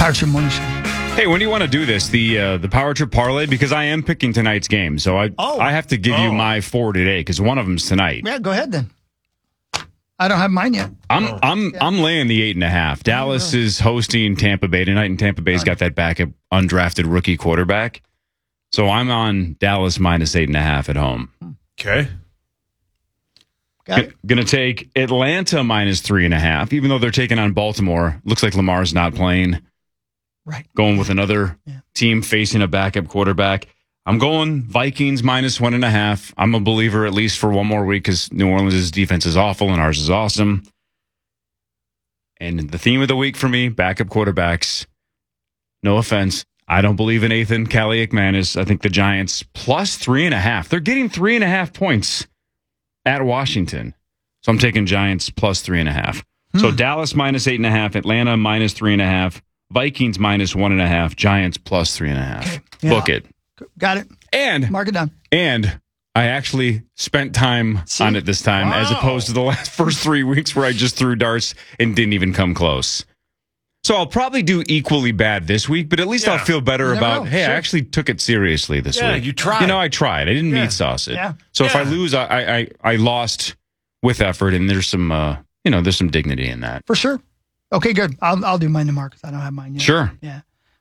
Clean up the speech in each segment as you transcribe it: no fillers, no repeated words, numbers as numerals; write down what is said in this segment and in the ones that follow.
Power Trip Morning Show. Hey, when do you want to do this? The Power Trip parlay? Because I am picking tonight's game, so I have to give you my 4 today because one of them's tonight. Yeah, go ahead then. I don't have mine yet. I'm laying the 8.5. Dallas is hosting Tampa Bay tonight, and Tampa Bay's got that backup undrafted rookie quarterback. So I'm on Dallas minus 8.5 at home. Okay. Going to take Atlanta minus 3.5, even though they're taking on Baltimore. Looks like Lamar's not playing. Right. Going with another team facing a backup quarterback. I'm going Vikings minus 1.5. I'm a believer at least for one more week because New Orleans' defense is awful and ours is awesome. And the theme of the week for me, backup quarterbacks. No offense. I don't believe in Ethan Kaliakmanis. I think the Giants plus 3.5. They're getting 3.5 points at Washington. So I'm taking Giants plus 3.5. So Dallas minus 8.5, Atlanta minus 3.5, Vikings minus 1.5, Giants plus 3.5. Okay. Yeah. Book it. Got it. And mark it down. And I actually spent time on it this time, as opposed to the first 3 weeks where I just threw darts and didn't even come close. So I'll probably do equally bad this week, but at least I'll feel better about, I actually took it seriously this week. Yeah, you tried. You know, I tried. I didn't meat sauce it. Yeah. So if I lose, I lost with effort, and there's some, there's some dignity in that. For sure. Okay, good. I'll do mine tomorrow because I don't have mine yet. Sure. Yeah.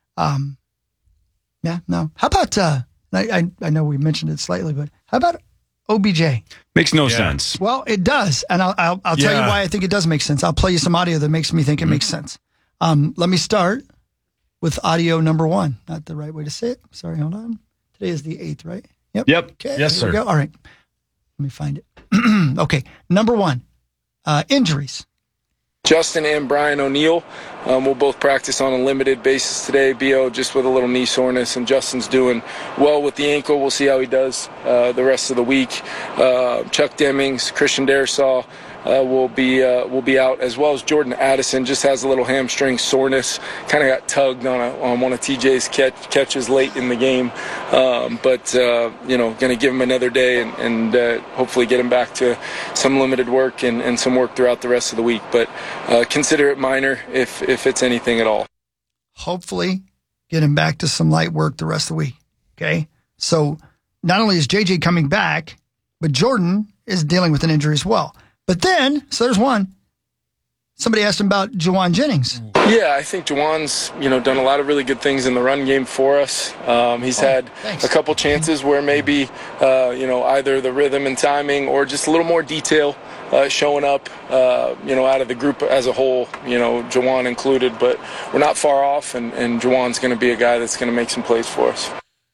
No. How about, I know we mentioned it slightly, but how about OBJ? Makes no sense. Well, it does. And I'll tell you why I think it does make sense. I'll play you some audio that makes me think it makes sense. Let me start with audio number 1. Not the right way to say it. Sorry, hold on. Today is the 8th, right? Yep. Okay, yes, sir. We go. All right. Let me find it. Okay. Number 1, injuries. Justin and Brian O'Neill will both practice on a limited basis today. B.O. just with a little knee soreness, and Justin's doing well with the ankle. We'll see how he does the rest of the week. Chuck Demings, Christian Darrisaw will be out, as well as Jordan Addison. Just has a little hamstring soreness. Kind of got tugged on one of TJ's catches late in the game. But going to give him another day and hopefully get him back to some limited work and some work throughout the rest of the week. But consider it minor if it's anything at all. Hopefully get him back to some light work the rest of the week. Okay. So not only is JJ coming back, but Jordan is dealing with an injury as well. But then, so there's one. Somebody asked him about Jauan Jennings. Yeah, I think Jauan's, done a lot of really good things in the run game for us. He's had a couple chances where maybe, either the rhythm and timing or just a little more detail showing up, out of the group as a whole, Jauan included. But we're not far off, and Jauan's going to be a guy that's going to make some plays for us.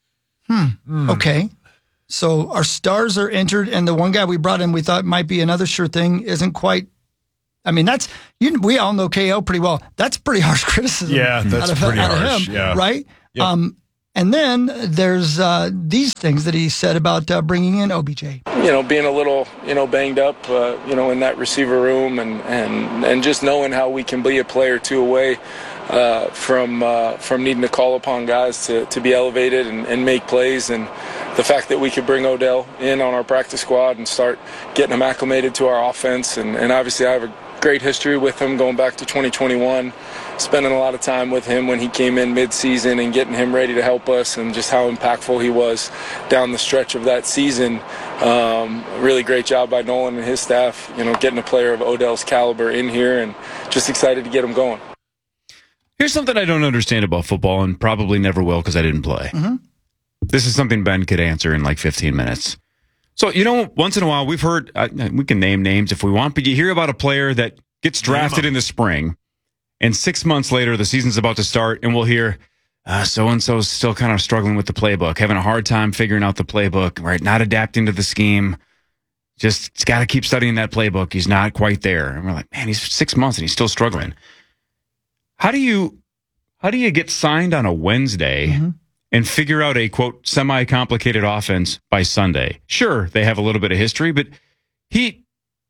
Okay. So our stars are entered, and the one guy we brought in we thought might be another sure thing isn't quite. I mean, we all know KO pretty well. That's pretty harsh criticism. Yeah, that's pretty harsh. Him, yeah. Right? Yep. And then there's these things that he said about bringing in OBJ. Being a little, banged up, in that receiver room and just knowing how we can be a play or two away from needing to call upon guys to be elevated and make plays. And the fact that we could bring Odell in on our practice squad and start getting him acclimated to our offense. And obviously I have a great history with him going back to 2021, spending a lot of time with him when he came in mid-season and getting him ready to help us, and just how impactful he was down the stretch of that season. Really great job by Nolan and his staff, getting a player of Odell's caliber in here, and just excited to get him going. Here's something I don't understand about football, and probably never will because I didn't play. This is something Ben could answer in like 15 minutes. So, once in a while we've heard, we can name names if we want, but you hear about a player that gets drafted in the spring, and 6 months later the season's about to start, and we'll hear, so-and-so's still kind of struggling with the playbook, having a hard time figuring out the playbook, right? Not adapting to the scheme. Just got to keep studying that playbook. He's not quite there. And we're like, man, he's 6 months and he's still struggling. How do you get signed on a Wednesday and figure out a, quote, semi-complicated offense by Sunday? Sure, they have a little bit of history, but he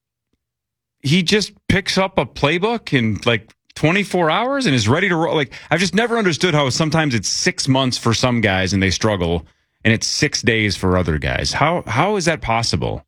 just picks up a playbook in like 24 hours and is ready to roll. Like, I've just never understood how sometimes it's 6 months for some guys and they struggle, and it's 6 days for other guys. How is that possible?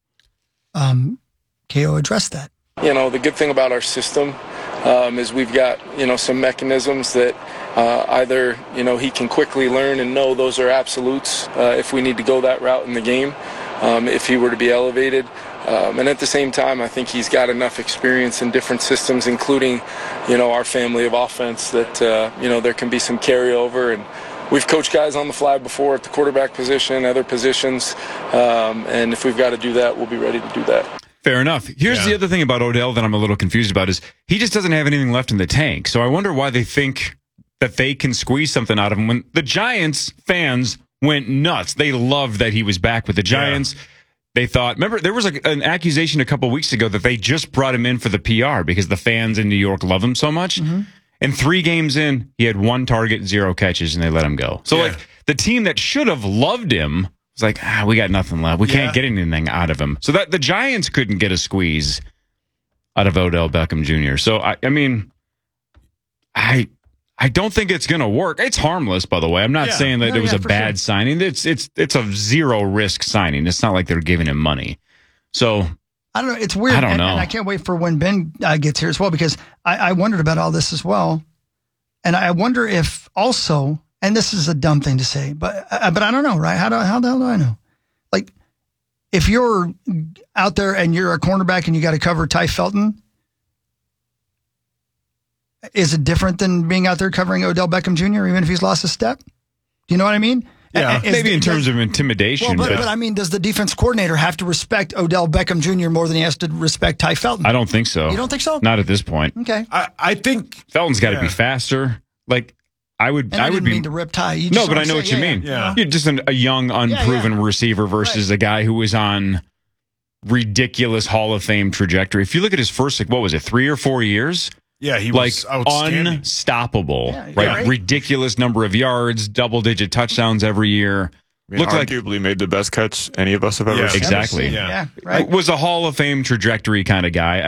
KO addressed that. The good thing about our system is we've got, some mechanisms that either, he can quickly learn and know those are absolutes if we need to go that route in the game, if he were to be elevated. And at the same time, I think he's got enough experience in different systems, including, our family of offense, that, there can be some carryover. And we've coached guys on the fly before at the quarterback position, other positions. And if we've got to do that, we'll be ready to do that. Fair enough. Here's the other thing about Odell that I'm a little confused about is he just doesn't have anything left in the tank. So I wonder why they think that they can squeeze something out of him when the Giants fans went nuts. They loved that he was back with the Giants. Yeah. They thought, remember, there was an accusation a couple of weeks ago that they just brought him in for the PR because the fans in New York love him so much. Mm-hmm. And 3 games in, he had 1 target, 0 catches, and they let him go. So, the team that should have loved him was like, we got nothing left. We can't get anything out of him. So that the Giants couldn't get a squeeze out of Odell Beckham Jr. So, I don't think it's going to work. It's harmless, by the way. I'm not saying that it was a bad signing. It's a zero risk signing. It's not like they're giving him money. So I don't know. It's weird. I don't know. And I can't wait for when Ben gets here as well, because I wondered about all this as well. And I wonder if also, and this is a dumb thing to say, but I don't know, right? How the hell do I know? Like, if you're out there and you're a cornerback and you got to cover Ty Felton, is it different than being out there covering Odell Beckham Jr., even if he's lost a step? Do you know what I mean? Yeah, maybe in terms of intimidation. Well, but I mean, does the defense coordinator have to respect Odell Beckham Jr. more than he has to respect Ty Felton? I don't think so. You don't think so? Not at this point. Okay. I think Felton's got to be faster. Like, I would mean to rip Ty. No, but I know what you mean. Yeah. You're just a young, unproven receiver versus a guy who was on ridiculous Hall of Fame trajectory. If you look at his first, 3 or 4 years. Yeah, he was outstanding. Unstoppable, right? Ridiculous number of yards, double-digit touchdowns every year. Arguably made the best catch any of us have ever seen. Exactly. Yeah, right. Was a Hall of Fame trajectory kind of guy.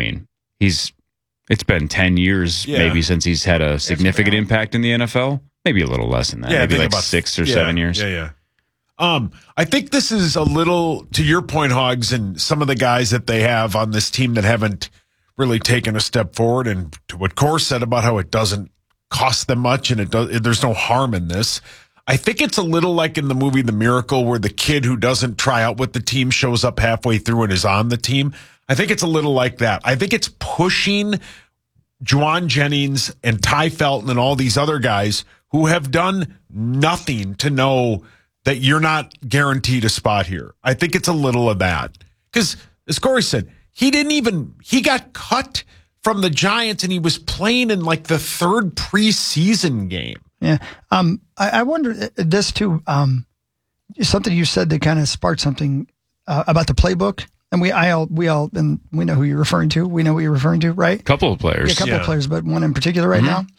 It's been 10 years maybe since he's had a significant impact in the NFL. Maybe a little less than that. Maybe about 6 or 7 years. Yeah. I think this is a little, to your point, Hogs, and some of the guys that they have on this team that haven't really taken a step forward, and to what Core said about how it doesn't cost them much and there's no harm in this. I think it's a little like in the movie The Miracle, where the kid who doesn't try out with the team shows up halfway through and is on the team. I think it's a little like that. I think it's pushing Juwan Jennings and Ty Felton and all these other guys who have done nothing to know that you're not guaranteed a spot here. I think it's a little of that. Because, as Corey said, he got cut from the Giants and he was playing in the 3rd preseason game. Yeah. I wonder this too. Something you said that kind of sparked something about the playbook. And we all, and we know who you're referring to. We know what you're referring to, right? Couple of players. Yeah, a couple of players, but one in particular right now.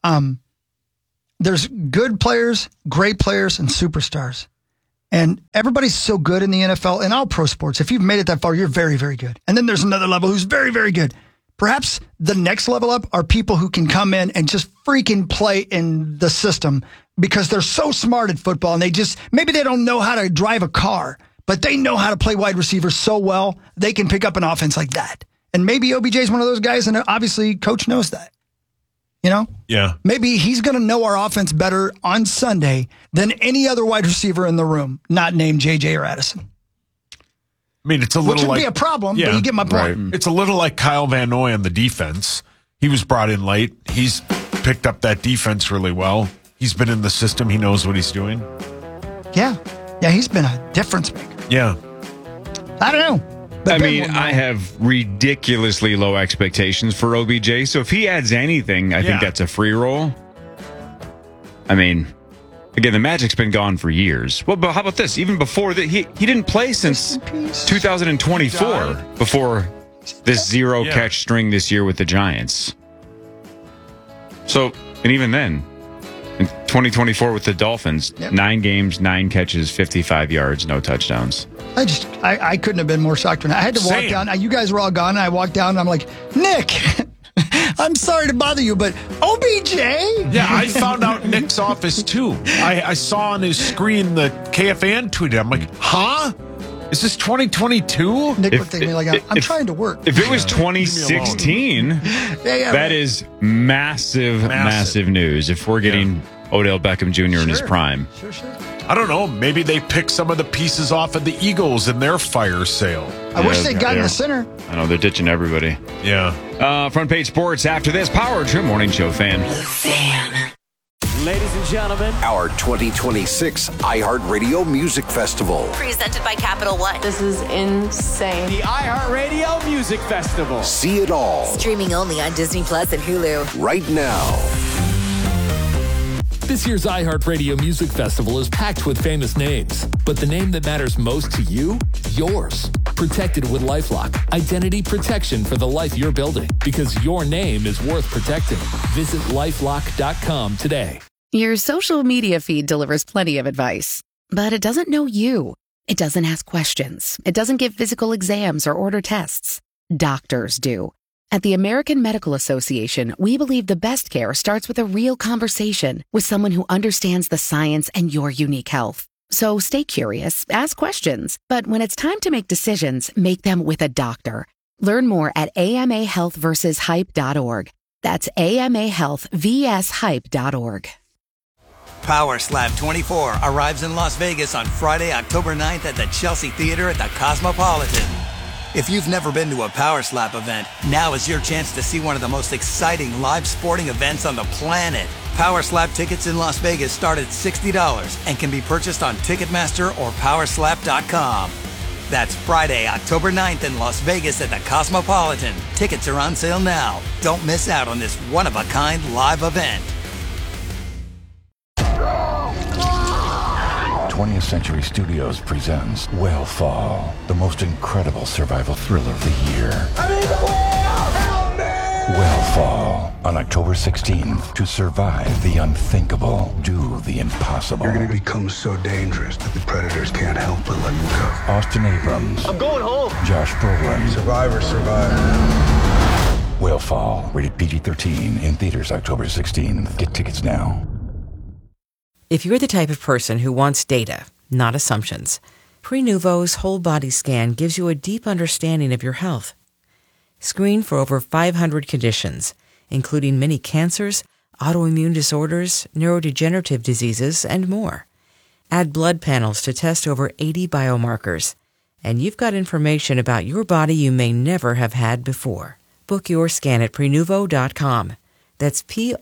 There's good players, great players, and superstars. And everybody's so good in the NFL and all pro sports. If you've made it that far, you're very, very good. And then there's another level who's very, very good. Perhaps the next level up are people who can come in and just freaking play in the system because they're so smart at football and maybe they don't know how to drive a car, but they know how to play wide receiver so well, they can pick up an offense like that. And maybe OBJ is one of those guys, and obviously Coach knows that. You know? Yeah. Maybe he's going to know our offense better on Sunday than any other wide receiver in the room, not named JJ or Addison. I mean, it's a little Which would be a problem, but you get my point. Right. It's a little like Kyle Van Noy on the defense. He was brought in late. He's picked up that defense really well. He's been in the system. He knows what he's doing. Yeah. Yeah, he's been a difference maker. Yeah. I don't know. I have ridiculously low expectations for OBJ. So if he adds anything, I think that's a free roll. I mean, again, the magic's been gone for years. Well, but how about this? Even before that, he didn't play since 2024 before this zero catch string this year with the Giants. So, and even then, in 2024 with the Dolphins, 9 games, 9 catches, 55 yards, no touchdowns. I couldn't have been more shocked when I had to walk down. You guys were all gone, and I walked down, and I'm like, Nick, I'm sorry to bother you, but OBJ? Yeah, I found out Nick's office, too. I saw on his screen the KFAN tweeted. I'm like, huh? Is this 2022? Nick looked at me like, I'm trying to work. If it was 2016, that is massive news. If we're getting Odell Beckham Jr. in his prime. Sure. I don't know. Maybe they picked some of the pieces off of the Eagles in their fire sale. I wish they'd gotten the center. I know, they're ditching everybody. Yeah. Front page sports after this. Powered True Morning Show fan. Ladies and gentlemen, our 2026 iHeartRadio Music Festival. Presented by Capital One. This is insane. the iHeartRadio Music Festival. See it all Streaming only on Disney Plus and Hulu. right now. This year's iHeartRadio Music Festival is packed with famous names, but the name that matters most to you? Yours. Protected with LifeLock. Identity protection for the life you're building, because your name is worth protecting. Visit LifeLock.com today. Your social media feed delivers plenty of advice, but it doesn't know you. It doesn't ask questions. It doesn't give physical exams or order tests. Doctors do. At the American Medical Association, we believe the best care starts with a real conversation with someone who understands the science and your unique health. So stay curious, ask questions, but when it's time to make decisions, make them with a doctor. Learn more at amahealthversushype.org. That's amahealthvshype.org. Power Slap 24 arrives in Las Vegas on Friday, October 9th at the Chelsea Theater at the Cosmopolitan. If you've never been to a Power Slap event, now is your chance to see one of the most exciting live sporting events on the planet. Power Slap tickets in Las Vegas start at $60 and can be purchased on Ticketmaster or Powerslap.com. That's Friday, October 9th in Las Vegas at the Cosmopolitan. Tickets are on sale now. Don't miss out on this one-of-a-kind live event. 20th Century Studios presents Whale the most incredible survival thriller of the year. Whale on October 16th. To survive the unthinkable, do the impossible. You're going to become so dangerous that the predators can't help but let you go. Austin Abrams. I'm going home. Josh Brolin. Survivor. Whale, rated PG-13, in theaters October 16th. Get tickets now. If you're the type of person who wants data, not assumptions, Prenuvo's whole body scan gives you a deep understanding of your health. Screen for over 500 conditions, including many cancers, autoimmune disorders, neurodegenerative diseases, and more. Add blood panels to test over 80 biomarkers, and you've got information about your body you may never have had before. Book your scan at Prenuvo.com. That's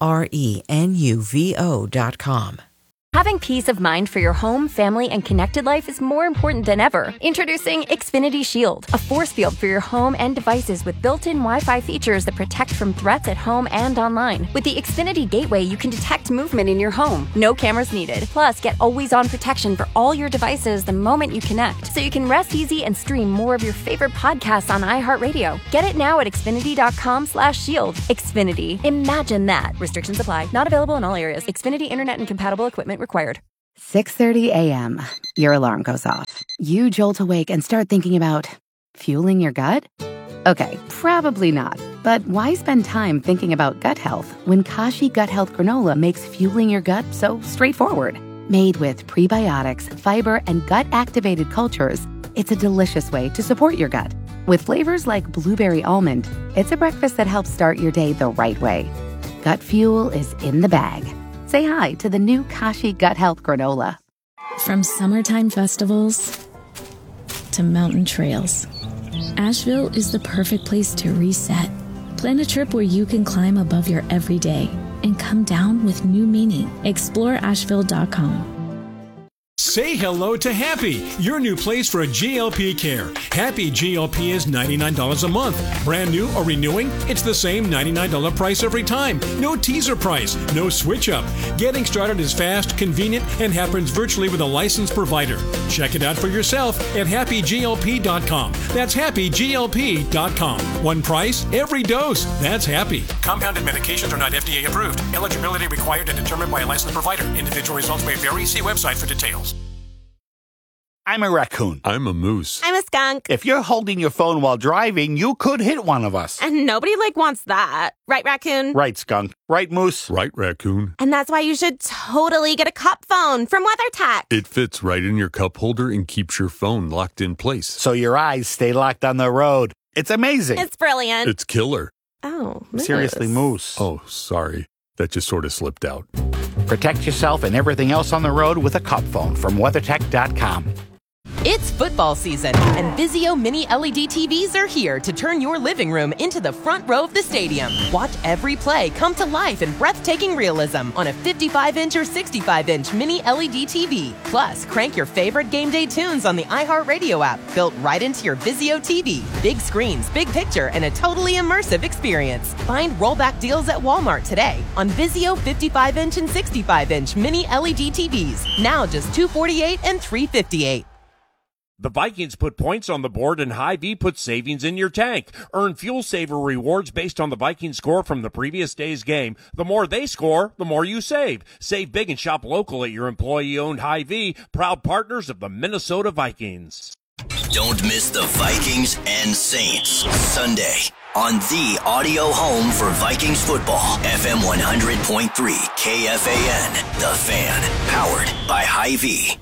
Prenuvo.com. Having peace of mind for your home, family, and connected life is more important than ever. Introducing Xfinity Shield, a force field for your home and devices with built-in Wi-Fi features that protect from threats at home and online. With the Xfinity Gateway, you can detect movement in your home. No cameras needed. Plus, get always-on protection for all your devices the moment you connect, so you can rest easy and stream more of your favorite podcasts on iHeartRadio. Get it now at Xfinity.com/shield. Xfinity. Imagine that. Restrictions apply. Not available in all areas. Xfinity Internet and compatible equipment required. 6:30 a.m. Your alarm goes off. You jolt awake and start thinking about fueling your gut? Okay, probably not. But why spend time thinking about gut health when Kashi Gut Health Granola makes fueling your gut so straightforward? Made with prebiotics, fiber, and gut-activated cultures, it's a delicious way to support your gut. With flavors like blueberry almond, it's a breakfast that helps start your day the right way. Gut fuel is in the bag. Say hi to the new Kashi Gut Health Granola. From summertime festivals to mountain trails, Asheville is the perfect place to reset. Plan a trip where you can climb above your everyday and come down with new meaning. Explore Asheville.com. Say hello to Happy, your new place for a GLP care. Happy GLP is $99 a month. Brand new or renewing, it's the same $99 price every time. No teaser price, no switch up. Getting started is fast, convenient, and happens virtually with a licensed provider. Check it out for yourself at happyglp.com. That's happyglp.com. One price, every dose. That's Happy. Compounded medications are not FDA approved. Eligibility required and determined by a licensed provider. Individual results may vary. See website for details. I'm a raccoon. I'm a moose. I'm a skunk. If you're holding your phone while driving, you could hit one of us. And nobody, wants that. Right, raccoon? Right, skunk. Right, moose? Right, raccoon. And that's why you should totally get a cup phone from WeatherTech. It fits right in your cup holder and keeps your phone locked in place. So your eyes stay locked on the road. It's amazing. It's brilliant. It's killer. Oh, moose. Seriously, moose. Oh, sorry. That just sort of slipped out. Protect yourself and everything else on the road with a cup phone from WeatherTech.com. It's football season, and Vizio Mini LED TVs are here to turn your living room into the front row of the stadium. Watch every play come to life in breathtaking realism on a 55-inch or 65-inch Mini LED TV. Plus, crank your favorite game day tunes on the iHeartRadio app, built right into your Vizio TV. Big screens, big picture, and a totally immersive experience. Find rollback deals at Walmart today on Vizio 55-inch and 65-inch Mini LED TVs. Now just $248 and $358. The Vikings put points on the board and Hy-Vee puts savings in your tank. Earn Fuel Saver rewards based on the Vikings score from the previous day's game. The more they score, the more you save. Save big and shop local at your employee-owned Hy-Vee, proud partners of the Minnesota Vikings. Don't miss the Vikings and Saints Sunday on the audio home for Vikings football. FM 100.3 KFAN, The Fan, powered by Hy-Vee.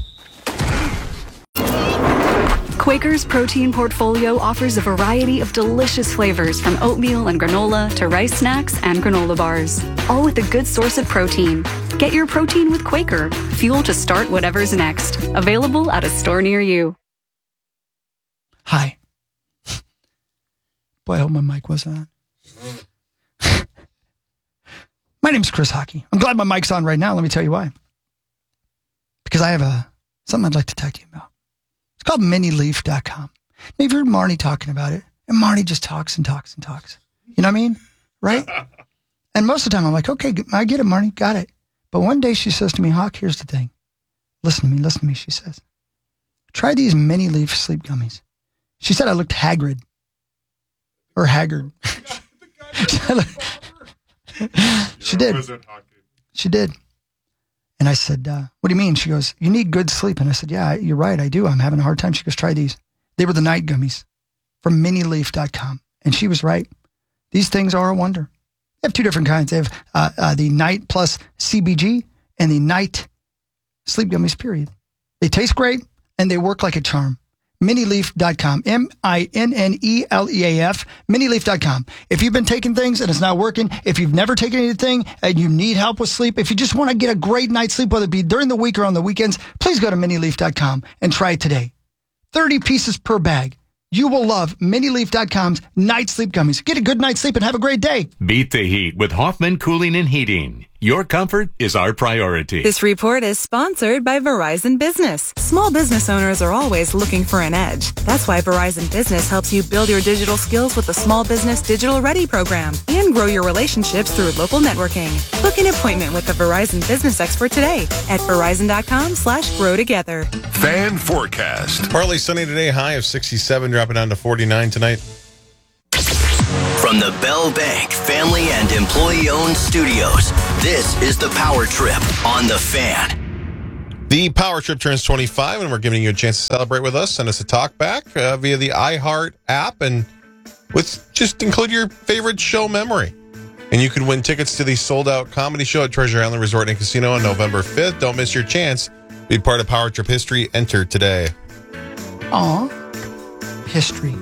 Quaker's protein portfolio offers a variety of delicious flavors from oatmeal and granola to rice snacks and granola bars, all with a good source of protein. Get your protein with Quaker, fuel to start whatever's next. Available at a store near you. Hi. Boy, I hope my mic wasn't on. My name's Chris Hockey. I'm glad my mic's on right now. Let me tell you why. Because I have something I'd like to talk to you about. It's called minileaf.com. Now, you've heard Marnie talking about it, and Marnie just talks and talks and talks. You know what I mean? Right? And most of the time, I'm like, okay, I get it, Marnie, got it. But one day she says to me, Hawk, here's the thing. Listen to me, she says. Try these mini leaf sleep gummies. She said I looked haggard. Or haggard. She did. She did. And I said, what do you mean? She goes, you need good sleep. And I said, yeah, you're right. I do. I'm having a hard time. She goes, try these. They were the night gummies from minileaf.com. And she was right. These things are a wonder. They have two different kinds. They have the night plus CBG and the night sleep gummies, period. They taste great and they work like a charm. Minileaf.com. MINNELEAF. Minileaf.com. If you've been taking things and it's not working, if you've never taken anything and you need help with sleep, if you just want to get a great night's sleep, whether it be during the week or on the weekends, please go to minileaf.com and try it today. 30 pieces per bag. You will love minileaf.com's night sleep gummies. Get a good night's sleep and have a great day. Beat the heat with Hoffman Cooling and Heating. Your comfort is our priority. This report is sponsored by Verizon Business. Small business owners are always looking for an edge. That's why Verizon Business helps you build your digital skills with the Small Business Digital Ready program and grow your relationships through local networking. Book an appointment with the Verizon Business expert today at verizon.com/grow together. Fan forecast. Partly sunny today, high of 67, dropping down to 49 tonight. From the Bell Bank family and employee-owned studios, this is the Power Trip on The Fan. The Power Trip turns 25, and we're giving you a chance to celebrate with us. Send us a talk back via the iHeart app, and just include your favorite show memory. And you can win tickets to the sold-out comedy show at Treasure Island Resort and Casino on November 5th. Don't miss your chance. Be part of Power Trip history. Enter today. Aw, history.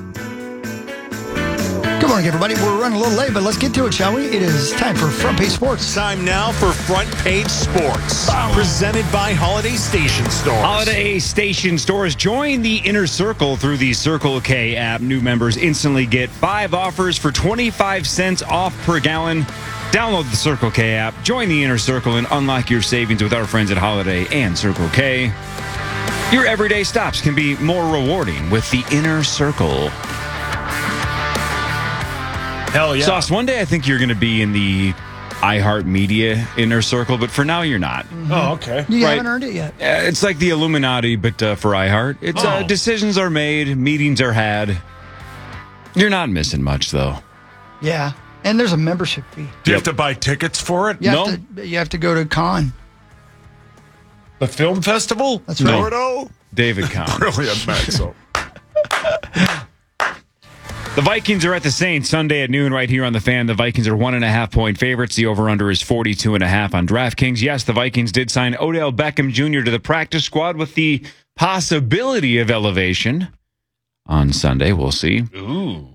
Good morning, everybody. We're running a little late, but let's get to it, shall we? It is time for Front Page Sports. Time now for Front Page Sports, presented by Holiday Station Stores. Holiday Station Stores. Join the Inner Circle through the Circle K app. New members instantly get 5 offers for 25 cents off per gallon. Download the Circle K app, join the Inner Circle, and unlock your savings with our friends at Holiday and Circle K. Your everyday stops can be more rewarding with the Inner Circle. Hell yeah. Sauce, one day I think you're going to be in the iHeartMedia Inner Circle, but for now you're not. Mm-hmm. Oh, okay. You haven't earned it yet. It's like the Illuminati, but for iHeart. It's decisions are made, meetings are had. You're not missing much, though. Yeah, and there's a membership fee. Do you have to buy tickets for it? You have to go to con. The film festival? That's right. Florida? David Kahn. Brilliant, Maxo. The Vikings are at the Saints Sunday at noon right here on The Fan. The Vikings are 1.5-point favorites. The over-under is 42.5 on DraftKings. Yes, the Vikings did sign Odell Beckham Jr. to the practice squad with the possibility of elevation on Sunday. We'll see. Ooh.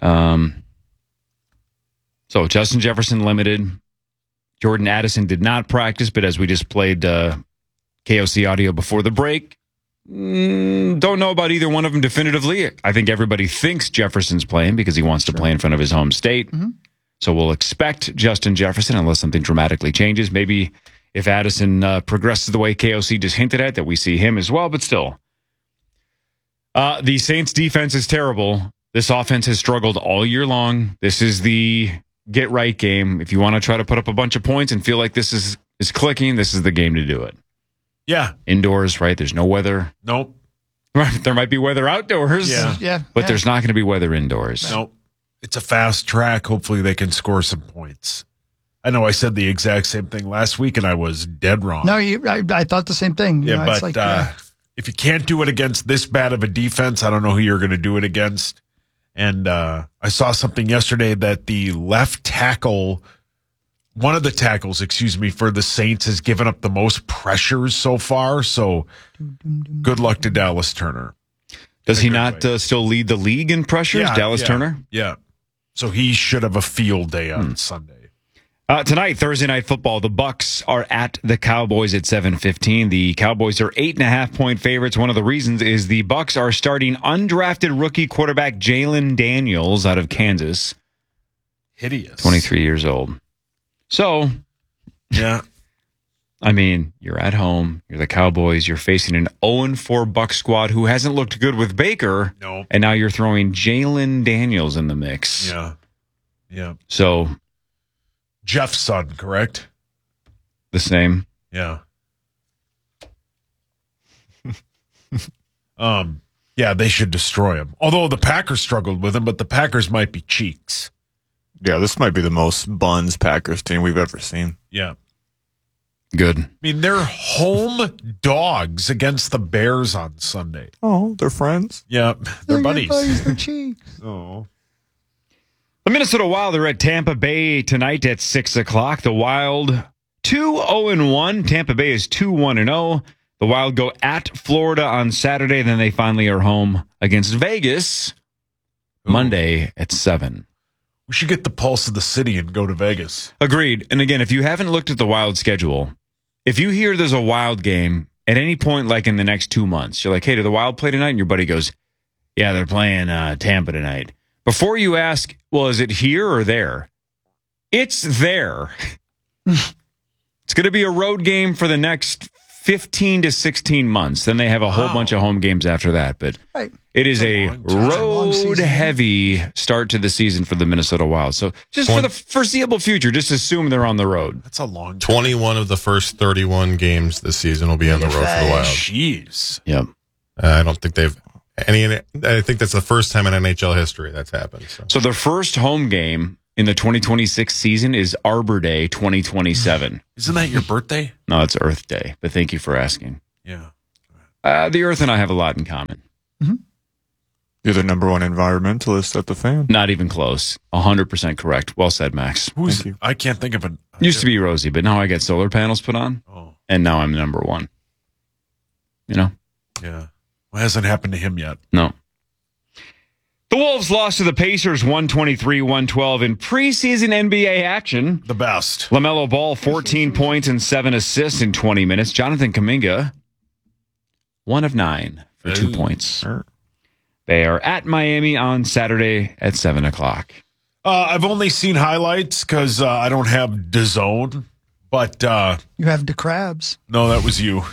So Justin Jefferson limited. Jordan Addison did not practice, but as we just played KOC audio before the break, don't know about either one of them definitively. I think everybody thinks Jefferson's playing because he wants to play in front of his home state. Mm-hmm. So we'll expect Justin Jefferson unless something dramatically changes. Maybe if Addison progresses the way KOC just hinted at, that we see him as well, but still. The Saints defense is terrible. This offense has struggled all year long. This is the get-right game. If you want to try to put up a bunch of points and feel like this is clicking, this is the game to do it. Yeah. Indoors, right? There's no weather. Nope. There might be weather outdoors. But there's not going to be weather indoors. Nope. It's a fast track. Hopefully they can score some points. I know I said the exact same thing last week, and I was dead wrong. No, I thought the same thing. Yeah, but if you can't do it against this bad of a defense, I don't know who you're going to do it against. And I saw something yesterday that the left tackle, one of the tackles, for the Saints has given up the most pressures so far. So good luck to Dallas Turner. Does he not still lead the league in pressures, Dallas Turner? Yeah. So he should have a field day on Sunday. Tonight, Thursday Night Football, the Bucs are at the Cowboys at 7:15. The Cowboys are 8.5-point favorites. One of the reasons is the Bucs are starting undrafted rookie quarterback Jalen Daniels out of Kansas. Hideous. 23 years old. So, yeah. I mean, you're at home. You're the Cowboys. You're facing an 0-4 Bucs squad who hasn't looked good with Baker. No. And now you're throwing Jalen Daniels in the mix. Yeah. Yeah. So, Jeff's son, correct? The same. Yeah. Yeah, they should destroy him. Although the Packers struggled with him, but the Packers might be cheeks. Yeah, this might be the most buns Packers team we've ever seen. Yeah. Good. I mean, they're home dogs against the Bears on Sunday. Oh, they're friends? Yeah, they're buddies. Oh. The Minnesota Wild are at Tampa Bay tonight at 6 o'clock. The Wild 2-0-1. Tampa Bay is 2-1-0. The Wild go at Florida on Saturday. Then they finally are home against Vegas Monday at 7. We should get the pulse of the city and go to Vegas. Agreed. And again, if you haven't looked at the Wild schedule, if you hear there's a Wild game at any point, like in the next 2 months, you're like, hey, do the Wild play tonight? And your buddy goes, yeah, they're playing Tampa tonight. Before you ask, well, is it here or there? It's there. It's going to be a road game for the next 15 to 16 months. Then they have a whole bunch of home games after that. But it is a road-heavy start to the season for the Minnesota Wild. So just for the foreseeable future, just assume they're on the road. That's a long time. 21 of the first 31 games this season will be on the road for the Wild. Jeez. Yep. I don't think they've... I think that's the first time in NHL history that's happened. So the first home game in the 2026 season is Arbor Day 2027. Isn't that your birthday? No, it's Earth Day, but thank you for asking. Yeah. The Earth and I have a lot in common. Mm-hmm. You're the number one environmentalist at the Fan. Not even close. 100% correct. Well said, Max. Who's? I can't think of it. Used to be Rosie, but now I get solar panels put on, and now I'm number one. You know? Yeah. Well, it hasn't happened to him yet. No. The Wolves lost to the Pacers 123-112 in preseason NBA action. The best. LaMelo Ball, 14 points and 7 assists in 20 minutes. Jonathan Kuminga, 1 of 9 for 2 points. They are at Miami on Saturday at 7 o'clock. I've only seen highlights because I don't have DAZN, but... you have the Crabs. No, that was you.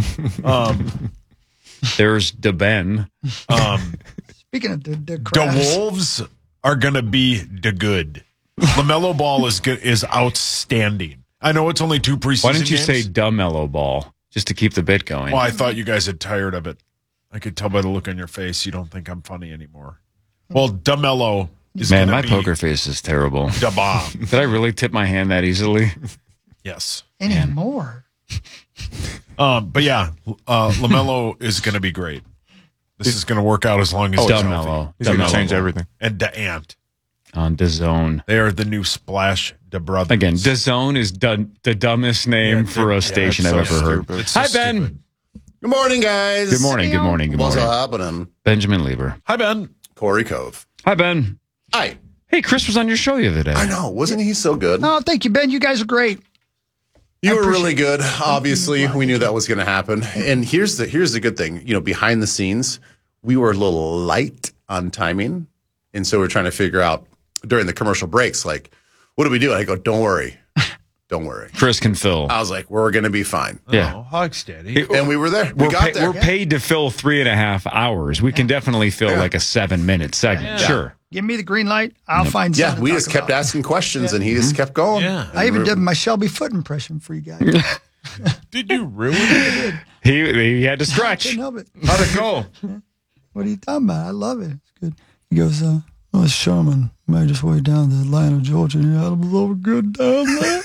There's DeBen. Speaking of the Crabs. The Wolves are going to be the good. LaMelo Ball is good, is outstanding. I know it's only 2 preseason Why didn't you games. say DeMelo Ball just to keep the bit going? Well, I thought you guys had tired of it. I could tell by the look on your face you don't think I'm funny anymore. Well, DeMelo is Man, my be poker face is terrible. the bomb. Did I really tip my hand that easily? Yes. Anymore. But yeah, LaMelo is going to be great. This is going to work out as long as he's healthy. He's going to change everything. And DeAnt. On DAZN. They are the new Splash DeBrothers. Again, DAZN is the dumbest name for a station I've ever heard. Hi, Ben. Stupid. Good morning, guys. Good morning. Good morning. Good What's morning. happening? Benjamin Lieber. Hi, Ben. Corey Cove. Hi, Ben. Hi. Hey, Chris was on your show the other day. I know. Wasn't he so good? Oh, thank you, Ben. You guys are great. You were really good. Obviously, we knew that was going to happen. And here's the good thing. You know, behind the scenes, we were a little light on timing. And so we're trying to figure out during the commercial breaks, like, what do we do? And I go, don't worry. Don't worry. Chris can fill. I was like, we're going to be fine. Yeah. Oh, hug steady. And we were there. We got there. We're paid to fill 3.5 hours. We can definitely fill like a 7-minute segment. Yeah. Sure. Give me the green light. I'll find something. Yeah, we to just talk kept about. asking questions, and he just kept going. Yeah. I even did my Shelby Foote impression for you guys. Did you really? He had to stretch. Couldn't help it. How'd it go? What are you talking about? I love it. It's good. He goes, oh, Sherman made his way down to Atlanta, Georgia, and it was over good down there.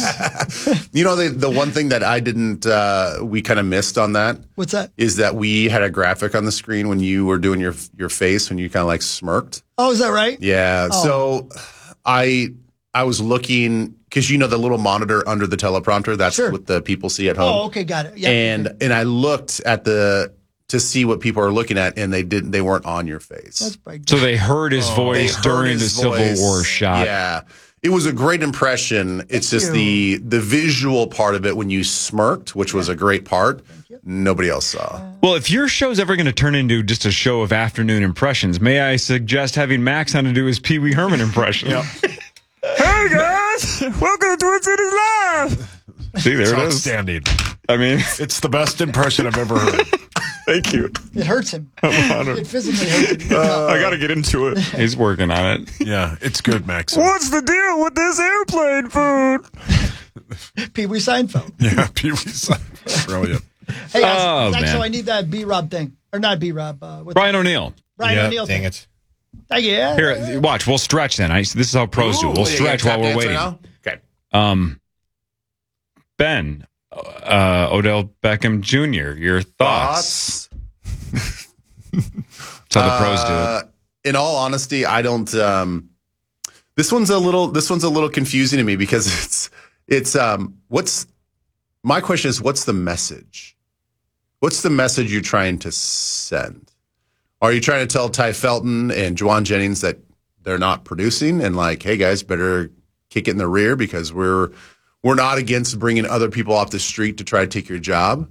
You know, the one thing that I didn't, we kind of missed on that. What's that? Is that we had a graphic on the screen when you were doing your face, when you kind of like smirked. Oh, is that right? Yeah. Oh. So I was looking, because you know the little monitor under the teleprompter, that's what the people see at home. Oh, okay, got it. Yeah. And I looked at to see what people are looking at, and they weren't on your face. That's pretty good. So they heard his voice during the Civil War shot. Yeah. It was a great impression. It's just the visual part of it when you smirked, which was a great part. Nobody else saw. Well, if your show's ever going to turn into just a show of afternoon impressions, may I suggest having Max on to do his Pee Wee Herman impression? Hey guys, welcome to Twin Cities Live. See, there It's it is. outstanding. I mean, it's the best impression I've ever heard. Thank you. It hurts him. I'm honored. It physically hurts him. I got to get into it. He's working on it. Yeah, it's good, Max. What's the deal with this airplane food? Pee Wee Seinfeld. Yeah, Pee Wee Seinfeld. Brilliant. Hey, Oh, Zach, man. so I need that B-Rob thing. Or not B-Rob. Brian O'Neill. Brian O'Neill thing. Dang it. Thank you. Yeah. Here, watch. We'll stretch then. This is how pros do. We'll stretch while we're waiting. Okay. Ben, Odell Beckham Jr., your thoughts? That's how the pros do it. In all honesty, I don't. This one's a little confusing to me because it's my question is, what's the message? What's the message you're trying to send? Are you trying to tell Ty Felton and Juwan Jennings that they're not producing and like, hey guys, better kick it in the rear because we're not against bringing other people off the street to try to take your job?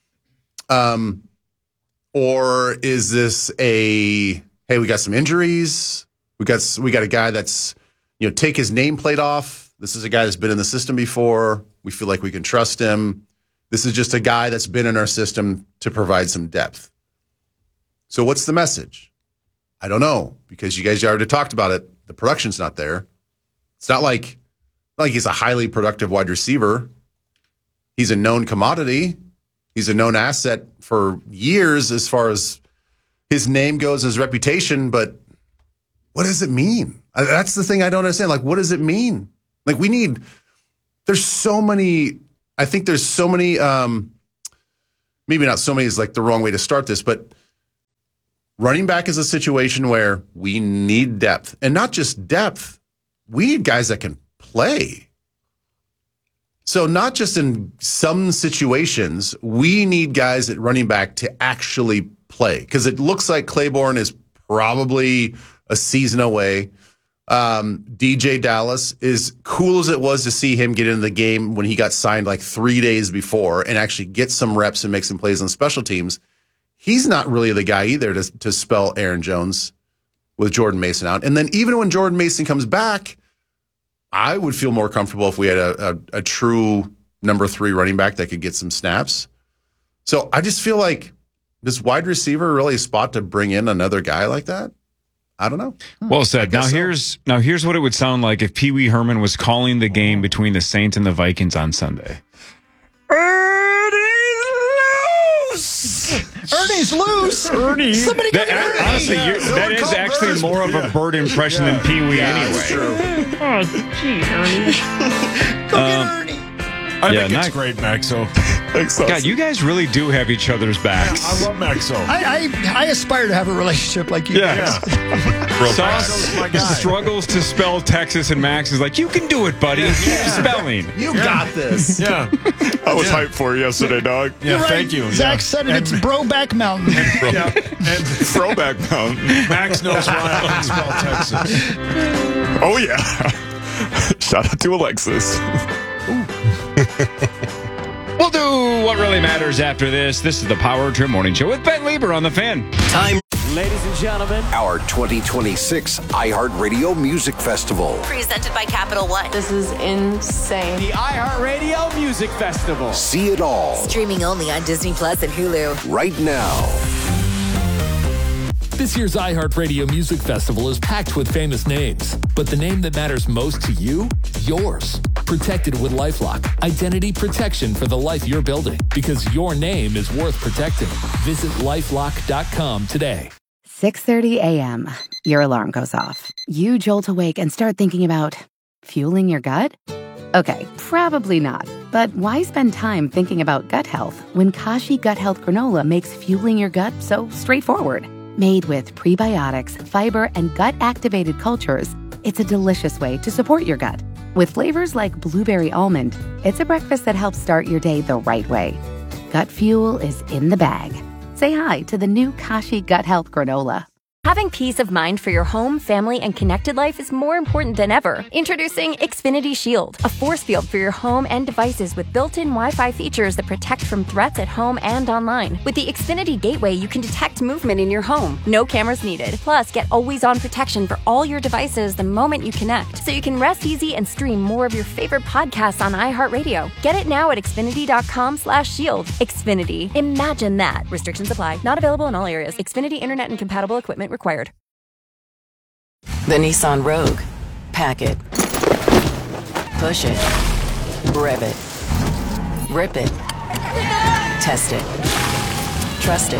Or is this hey, we got some injuries. We got a guy that's, take his nameplate off. This is a guy that's been in the system before. We feel like we can trust him. This is just a guy that's been in our system to provide some depth. So what's the message? I don't know, because you guys already talked about it. The production's not there. It's not like he's a highly productive wide receiver. He's a known commodity. He's a known asset for years as far as his name goes, his reputation. But what does it mean? That's the thing I don't understand. Like, what does it mean? Like, there's so many, I think there's so many, maybe not so many is like the wrong way to start this, but running back is a situation where we need depth. And not just depth, we need guys that can play. So not just in some situations, we need guys at running back to actually play. Because it looks like Claiborne is probably a season away. DJ Dallas, as cool as it was to see him get into the game when he got signed like 3 days before and actually get some reps and make some plays on special teams, he's not really the guy either to spell Aaron Jones with Jordan Mason out. And then even when Jordan Mason comes back, I would feel more comfortable if we had a true number 3 running back that could get some snaps. So I just feel like this wide receiver really a spot to bring in another guy like that? I don't know. Well said. Now here's what it would sound like if Pee Wee Herman was calling the game between the Saints and the Vikings on Sunday. Ernie's loose. Ernie. Somebody get Ernie. Honestly, that is actually more of a Bird impression than Pee Wee anyway. Oh, gee, Ernie. I think it's great, Max. So Thanks, God, you guys really do have each other's backs. I love Maxo. I aspire to have a relationship like you guys. Sauce struggles to spell Texas, and Max is like, you can do it, buddy. Spelling. You got this. Yeah. I was hyped for you yesterday, dog. Yeah, Right. thank you. Zach said it. It's Broback Mountain. And Throwback Mountain. Max knows why I can spell Texas. Oh, yeah. Shout out to Alexis. We'll do what really matters after this. This is the Power Trip Morning Show with Ben Lieber on The Fan. Time. Ladies and gentlemen, our 2026 iHeartRadio Music Festival. Presented by Capital One. this is insane. The iHeartRadio Music Festival. See it all Streaming only on Disney Plus and Hulu. right now. This year's iHeartRadio Music Festival is packed with famous names, but the name that matters most to you? Yours. Protected with LifeLock. Identity protection for the life you're building, because your name is worth protecting. Visit LifeLock.com today. 6:30 a.m. Your alarm goes off. You jolt awake and start thinking about fueling your gut? Okay, probably not. But why spend time thinking about gut health when Kashi Gut Health Granola makes fueling your gut so straightforward? Made with prebiotics, fiber, and gut-activated cultures, it's a delicious way to support your gut. With flavors like blueberry almond, it's a breakfast that helps start your day the right way. Gut fuel is in the bag. Say hi to the new Kashi Gut Health Granola. Having peace of mind for your home, family, and connected life is more important than ever. Introducing Xfinity Shield, a force field for your home and devices with built-in Wi-Fi features that protect from threats at home and online. With the Xfinity Gateway, you can detect movement in your home. No cameras needed. Plus, get always-on protection for all your devices the moment you connect, so you can rest easy and stream more of your favorite podcasts on iHeartRadio. Get it now at Xfinity.com/shield. Xfinity. Imagine that. Restrictions apply. Not available in all areas. Xfinity Internet and compatible equipment required. The Nissan Rogue. Pack it. Push it. Rev it. Rip it. Test it. Trust it.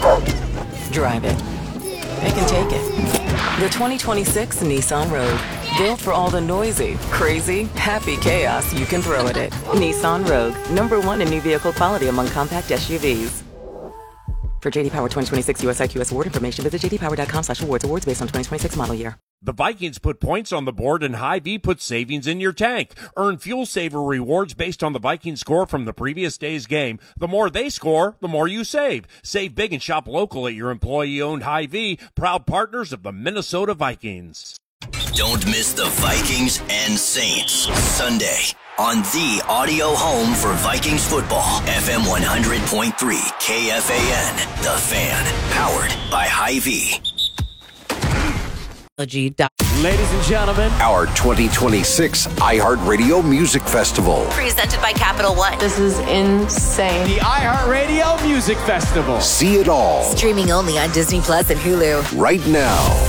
Drive it. It can take it. The 2026 Nissan Rogue. Built for all the noisy, crazy, happy chaos you can throw at it. Nissan Rogue. #1 in new vehicle quality among compact SUVs. For JD Power 2026 USIQS award information, visit jdpower.com/awards. Awards based on 2026 model year. The Vikings put points on the board and Hy-Vee puts savings in your tank. Earn Fuel Saver rewards based on the Vikings score from the previous day's game. The more they score, the more you save. Save big and shop local at your employee-owned Hy-Vee, proud partners of the Minnesota Vikings. Don't miss the Vikings and Saints Sunday on the audio home for Vikings football. FM 100.3 KFAN, The Fan, powered by Hy-Vee. Ladies and gentlemen, our 2026 iHeartRadio Music Festival. Presented by Capital One. this is insane. The iHeartRadio Music Festival. See it all Streaming only on Disney Plus and Hulu. right now.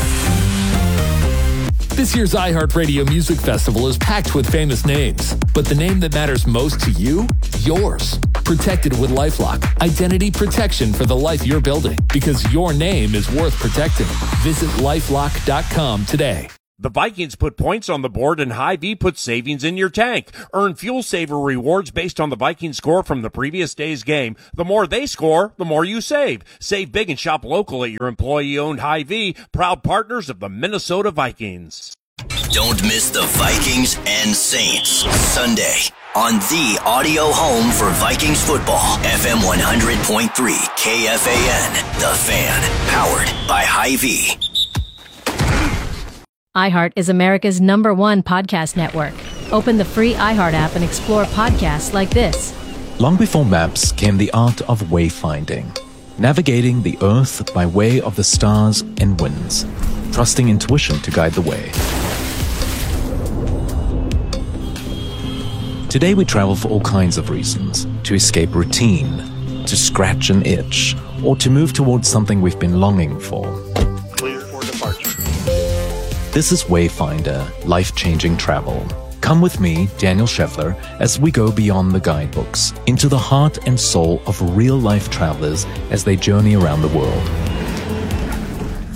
This year's iHeartRadio Music Festival is packed with famous names, but the name that matters most to you? Yours. Protected with LifeLock. Identity protection for the life you're building, because your name is worth protecting. Visit LifeLock.com today. The Vikings put points on the board and Hy-Vee puts savings in your tank. Earn Fuel Saver rewards based on the Vikings score from the previous day's game. The more they score, the more you save. Save big and shop local at your employee-owned Hy-Vee, proud partners of the Minnesota Vikings. Don't miss the Vikings and Saints Sunday on the audio home for Vikings football. FM 100.3 KFAN, The Fan, powered by Hy-Vee. iHeart is America's #1 podcast network. Open the free iHeart app and explore podcasts like this. Long before maps came the art of wayfinding, navigating the earth by way of the stars and winds, trusting intuition to guide the way. Today we travel for all kinds of reasons: to escape routine, to scratch an itch, or to move towards something we've been longing for. Clear for departure. This is Wayfinder, life-changing travel. Come with me, Daniel Scheffler, as we go beyond the guidebooks, into the heart and soul of real-life travelers as they journey around the world.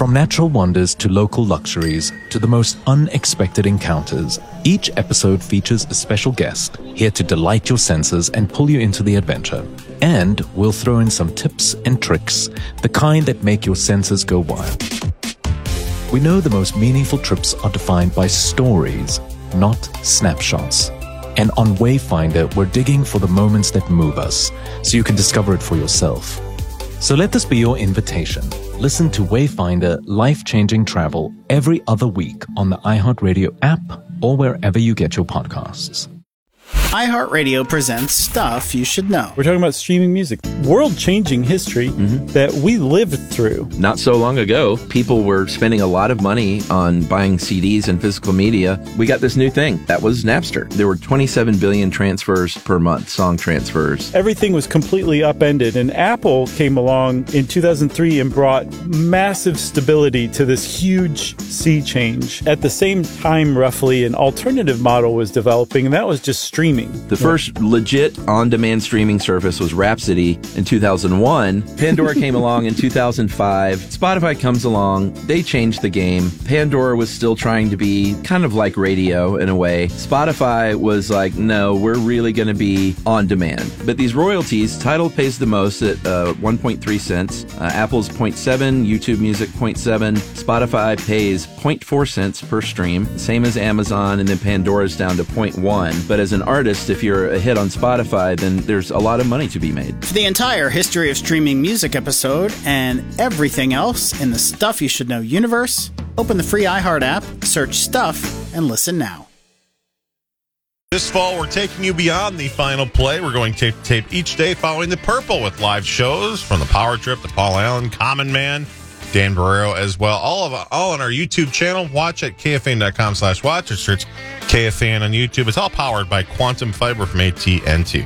From natural wonders to local luxuries to the most unexpected encounters, each episode features a special guest here to delight your senses and pull you into the adventure. And we'll throw in some tips and tricks, the kind that make your senses go wild. We know the most meaningful trips are defined by stories, not snapshots. And on Wayfinder, we're digging for the moments that move us, so you can discover it for yourself. So let this be your invitation. Listen to Wayfinder Life-Changing Travel every other week on the iHeartRadio app or wherever you get your podcasts. iHeartRadio presents Stuff You Should Know. We're talking about streaming music, world-changing history that we lived through. Not so long ago, people were spending a lot of money on buying CDs and physical media. We got this new thing. That was Napster. There were 27 billion transfers per month, song transfers. Everything was completely upended, and Apple came along in 2003 and brought massive stability to this huge sea change. At the same time, roughly, an alternative model was developing, and that was just streaming. The first legit on-demand streaming service was Rhapsody in 2001. Pandora came along in 2005. Spotify comes along. They changed the game. Pandora was still trying to be kind of like radio in a way. Spotify was like, no, we're really going to be on demand. But these royalties, Tidal pays the most at 1.3 cents. Apple's 0.7, YouTube Music 0.7. Spotify pays 0.4 cents per stream, same as Amazon, and then Pandora's down to 0.1. But as an artist, if you're a hit on Spotify, then there's a lot of money to be made. For the entire history of streaming music episode and everything else in the Stuff You Should Know universe, open the free iHeart app, search Stuff, and listen now. This fall, we're taking you beyond the final play. We're going tape to tape each day following the Purple with live shows from the Power Trip to Paul Allen, Common Man, Dan Barrero as well. All on our YouTube channel. Watch at KFAN.com/watch or search KFAN on YouTube. It's all powered by Quantum Fiber from AT&T.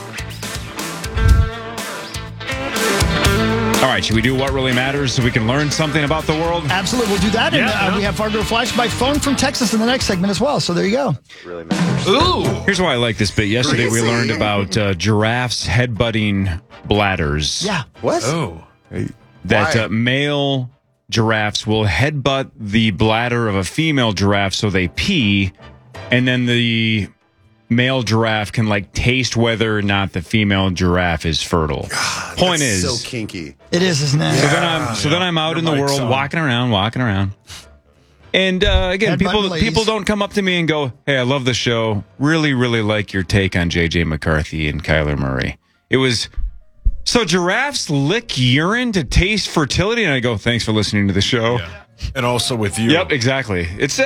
All right, should we do What Really Matters so we can learn something about the world? Absolutely, we'll do that. And we have Fargo Flash by phone from Texas in the next segment as well. So there you go. Really matters. Ooh! Here's why I like this bit. Yesterday we learned about giraffes headbutting bladders. Yeah. What? Oh. That male giraffes will headbutt the bladder of a female giraffe so they pee, and then the male giraffe can taste whether or not the female giraffe is fertile. God, Point that's is, so kinky. It is, isn't it? So then I'm out in the world walking around. And again, people don't come up to me and go, "Hey, I love the show. Really, really like your take on J.J. McCarthy and Kyler Murray." It was, so giraffes lick urine to taste fertility? And I go, "Thanks for listening to the show." Yeah. And also with you. Yep, exactly. It's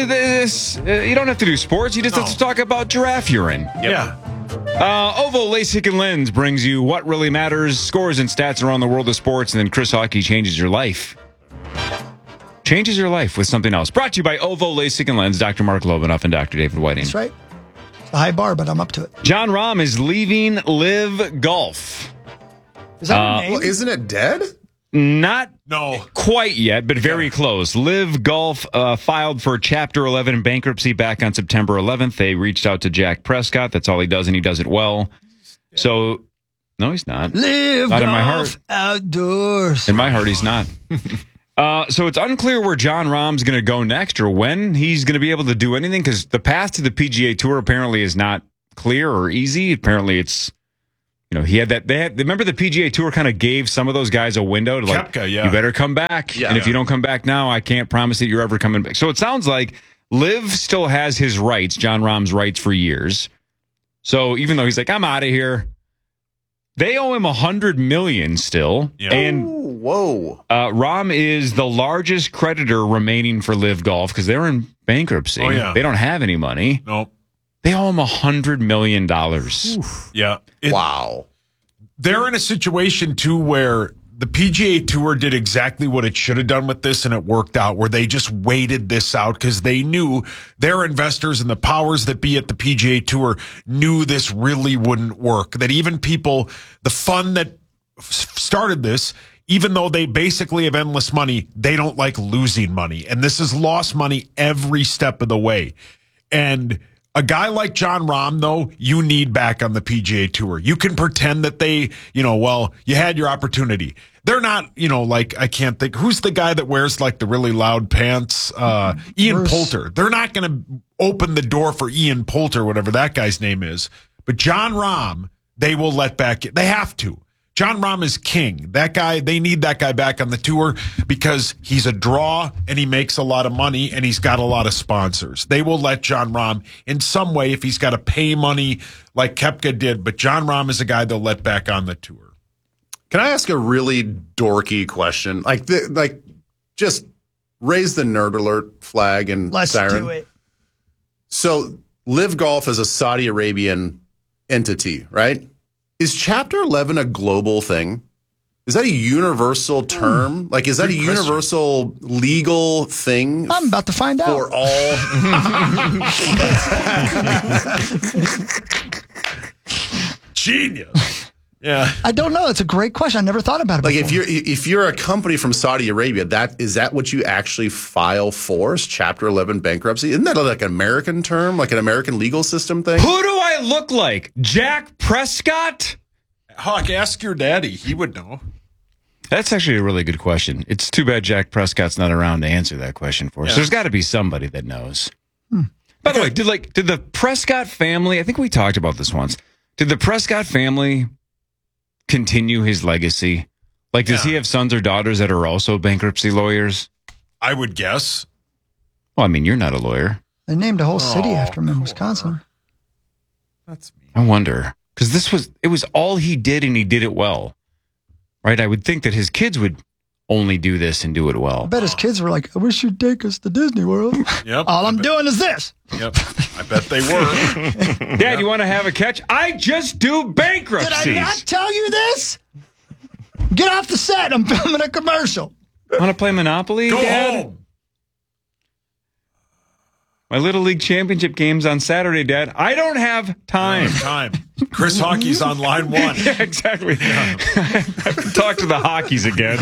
you don't have to do sports. You just have to talk about giraffe urine. Yep. Yeah. Ovo LASIK and Lens brings you What Really Matters, scores and stats around the world of sports, and then Chris Hockey changes your life. Changes your life with something else. Brought to you by Ovo LASIK and Lens, Dr. Mark Lobanoff and Dr. David Whiting. That's right. It's a high bar, but I'm up to it. John Rahm is leaving Live Golf. Is that her name? Well, isn't it dead? Not quite yet, but very close. Live Golf filed for Chapter 11 bankruptcy back on September 11th. They reached out to Jack Prescott. That's all he does, and he does it well. So, no, he's not. Live not Golf in my heart. Outdoors. In my heart, he's not. So it's unclear where John Rahm's going to go next or when he's going to be able to do anything, because the path to the PGA Tour apparently is not clear or easy. Apparently it's, he had that. Remember the PGA Tour kind of gave some of those guys a window to Koepka, yeah. You better come back. Yeah. And if you don't come back now, I can't promise that you're ever coming back. So it sounds like Liv still has his rights, John Rahm's rights for years. So even though he's like, I'm out of here, they owe him $100 million still. Yeah. And whoa, Rahm is the largest creditor remaining for Live Golf because they're in bankruptcy. Oh, yeah. They don't have any money. Nope. They owe him $100 million. Yeah. Wow. They're in a situation, too, where the PGA Tour did exactly what it should have done with this, and it worked out, where they just waited this out because they knew their investors and the powers that be at the PGA Tour knew this really wouldn't work. That even people, the fund that started this, even though they basically have endless money, they don't like losing money. And this has lost money every step of the way. And a guy like John Rahm, though, you need back on the PGA Tour. You can pretend that they, you had your opportunity. They're not, like, I can't think. Who's the guy that wears, like, the really loud pants? Ian Bruce. Poulter. They're not going to open the door for Ian Poulter, whatever that guy's name is. But John Rahm, they will let back in. They have to. John Rahm is king. That guy, they need that guy back on the tour because he's a draw and he makes a lot of money and he's got a lot of sponsors. They will let John Rahm in some way if he's got to pay money like Koepka did. But John Rahm is a guy they'll let back on the tour. Can I ask a really dorky question? Just raise the nerd alert flag and Let's siren. do it. So Live Golf is a Saudi Arabian entity, right? Is Chapter 11 a global thing? Is that a universal term? Like, is that a universal legal thing? I'm about to find out. For all. Genius. Yeah. I don't know. It's a great question. I never thought about it Like, before. if you're a company from Saudi Arabia, is that what you actually file for? Is Chapter 11 bankruptcy? Isn't that like an American term, like an American legal system thing? Who do I look like? Jack Prescott? Hawk, ask your daddy. He would know. That's actually a really good question. It's too bad Jack Prescott's not around to answer that question for us. Yeah. There's got to be somebody that knows. By the way, did the Prescott family, I think we talked about this once, did the Prescott family continue his legacy? Like, does he have sons or daughters that are also bankruptcy lawyers? I would guess. Well, I mean, you're not a lawyer. They named a whole city after him in Wisconsin. That's me. I wonder. Because it was all he did, and he did it well. Right? I would think that his kids would only do this and do it I well. bet his kids were like, I wish you'd take us to Disney World. Yep. All I'm doing is this. Yep. I bet they were. Dad, you want to have a catch? I just do bankruptcies. Did I not tell you this? Get off the set. I'm filming a commercial. Want to play Monopoly, Go Dad? home. My Little League Championship game's on Saturday, Dad. I don't have time. Chris Hockey's on line one. Yeah, exactly. I have to talk to the Hockeys again.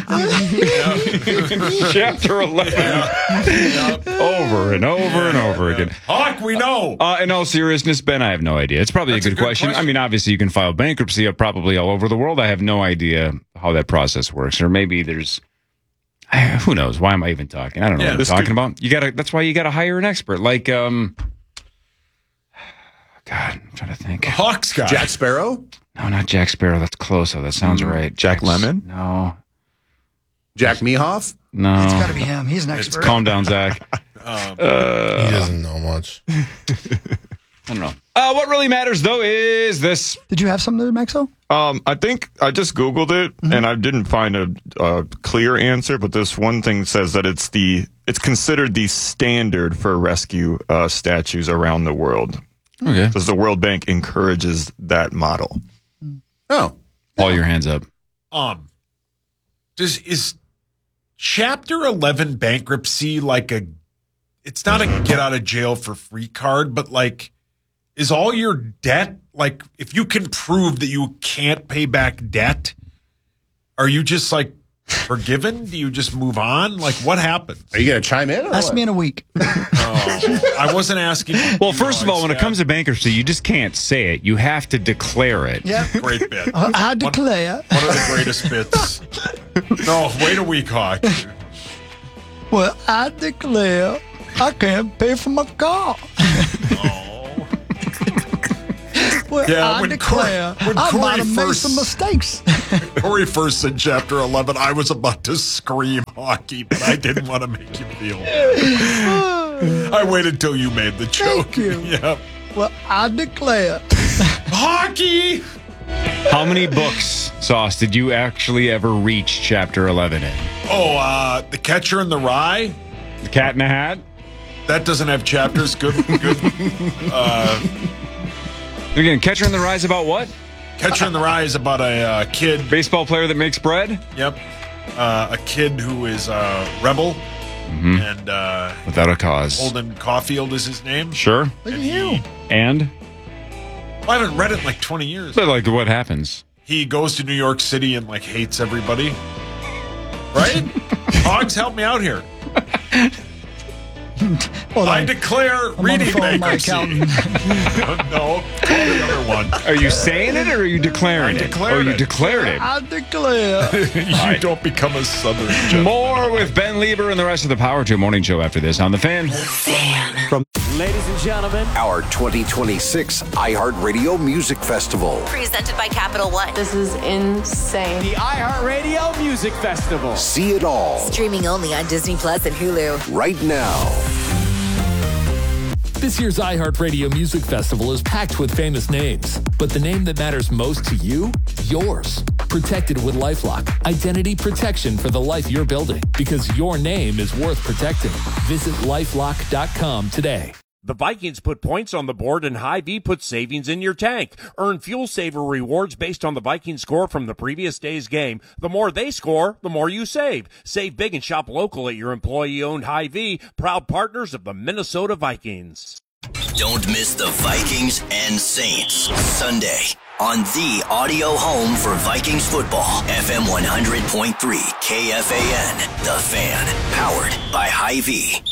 Chapter 11. Over and over and over again. Hawk, we know. In all seriousness, Ben, I have no idea. It's probably a good question. I mean, obviously, you can file bankruptcy probably all over the world. I have no idea how that process works. Or maybe there's... who knows? Why am I even talking? I don't know what I'm talking about. That's why you gotta hire an expert. Like, God, I'm trying to think. Hawks guy. Jack Sparrow? No, not Jack Sparrow. That's close. Oh, that sounds right. Jack Lemmon? No. Jack Mehoff? No. It's got to be him. He's an expert. Calm down, Zach. He doesn't know much. I don't know. What really matters, though, is this. Did you have something there, Maxo? I think I just Googled it and I didn't find a clear answer, but this one thing says that it's considered the standard for rescue statues around the world. Okay. Because the World Bank encourages that model. Oh. All your hands up. Is Chapter 11 bankruptcy like it's not a get out of jail for free card, but like, is all your debt, like, if you can prove that you can't pay back debt, are you just like forgiven? Do you just move on? Like, what happens? Are you going to chime in? Ask me in a week. I wasn't asking. Well, first of all, when it comes to bankruptcy, you just can't say it. You have to declare it. Yeah. Great bit. I declare. One of the greatest bits. No, wait a week, Hawk. Well, I declare I can't pay for my car. Well, Yeah, I when declare Corey- when I Corey might have made first- some mistakes. Corey first said Chapter 11. I was about to scream hockey, but I didn't want to make you feel bad. I waited till you made the joke. Thank you. Yeah. Well, I declare. Hockey! How many books, Sauce, did you actually ever reach Chapter 11 in? Oh, The Catcher in the Rye? The Cat in the Hat? That doesn't have chapters. Good. Again, Catcher in the Rye is about what? Catcher in the Rye is about a kid. Baseball player that makes bread? Yep. A kid who is a rebel. Mm-hmm. And Without a cause. Holden Caulfield is his name. Sure. Look at you. And? I haven't read it in like 20 years. But like, what happens? He goes to New York City and like hates everybody. Right? Hogs, help me out here. Hold I on. declare I'm on the reading phone with my bankruptcy. accountant. No, call the other one. Are you saying it or are you declaring it? declared Oh, you it. declared it. I declare. You don't become a Southern gentleman. More with Ben Lieber and the rest of the Power 2 Morning Show after this on The Fan. Ladies and gentlemen, Our 2026 iHeartRadio Music Festival. Presented by Capital One. this is insane. The iHeartRadio Music Festival. See it all Streaming only on Disney Plus and Hulu. right now. This year's iHeartRadio Music Festival is packed with famous names, but the name that matters most to you, yours. Protected with LifeLock, identity protection for the life you're building, because your name is worth protecting. Visit lifelock.com today. The Vikings put points on the board and Hy-Vee put savings in your tank. Earn Fuel Saver rewards based on the Vikings score from the previous day's game. The more they score, the more you save. Save big and shop local at your employee-owned Hy-Vee, proud partners of the Minnesota Vikings. Don't miss the Vikings and Saints Sunday on the audio home for Vikings football. FM 100.3 KFAN, The Fan, powered by Hy-Vee.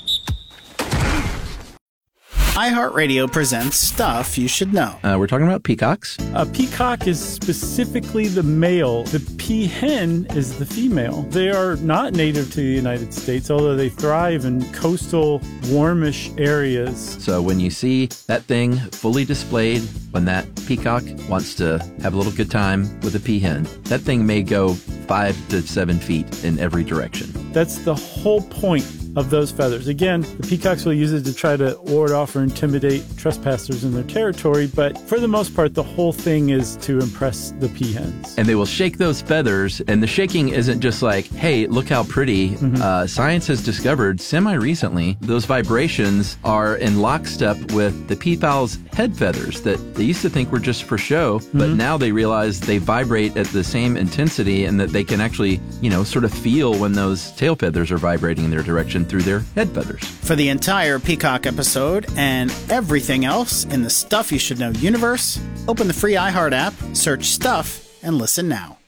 iHeartRadio presents Stuff You Should Know. We're talking about peacocks. A peacock is specifically the male. The peahen is the female. They are not native to the United States, although they thrive in coastal, warmish areas. So when you see that thing fully displayed, when that peacock wants to have a little good time with a peahen, that thing may go 5 to 7 feet in every direction. That's the whole point of those feathers. Again, the peacocks will use it to try to ward off or intimidate trespassers in their territory, but for the most part, the whole thing is to impress the peahens. And they will shake those feathers, and the shaking isn't just like, hey, look how pretty. Science has discovered semi-recently those vibrations are in lockstep with the peafowl's head feathers that they used to think were just for show, but now they realize they vibrate at the same intensity and that they can actually, sort of feel when those tail feathers are vibrating in their direction through their head feathers. For the entire Peacock episode and everything else in the Stuff You Should Know universe, open the free iHeart app, search Stuff, and listen now.